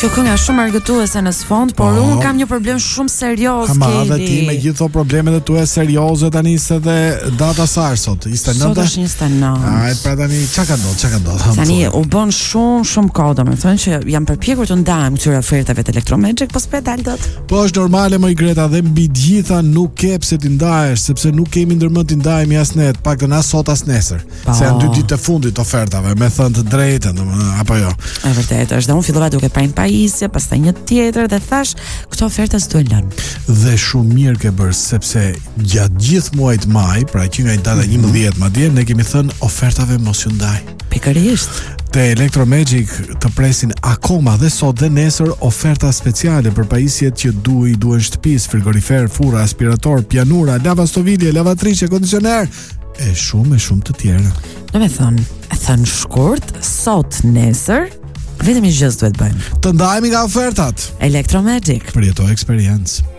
Kjo kënga është shumë argëtuese në sfond, por unë kam një problem shumë serioz. Kama dhe ti me gjithë to problemet e tua serioze tani se dhe data sa sot? 29. Sot është 29. Ai pra tani çka ndodh? Tani u bën shumë kohë, domethënë që jam përpjekur të ndahem këtyre ofertave të Electromagic, po s'pe dal dot. Po është normale moj Greta, dhe mbi të gjitha nuk ke pse ti ndahesh, sepse nuk kemi ndërmend të ndajemi as ne, paktën as sot as nesër. Se janë 2 ditë e fundit ofertave, me thënë të drejtën, domethënë apo jo. Është vërtet, është dhe unë fillova duke parë pajisje, pastaj një tjetër dhe thash, këto oferta s'do e lën. Dhe shumë mirë ke bërë, sepse gjatë gjithë muajit maj, pra që nga data 11 madje, ne kemi thënë ofertave mos ju ndaj. Pikërisht. Te Electromagic të presin akoma dhe sot dhe nesër oferta speciale për pajisjet që duhen shtëpis, frigorifer, furra, aspirator, pianura, lavastovilje, lavatriçe, kondicioner e shumë të tjera. Do me thënë shkurt, sot, nesër, vetëm një gjë duhet bëjmë. Të ndajemi nga ofertat. Electromagic. Përjeto eksperiencë.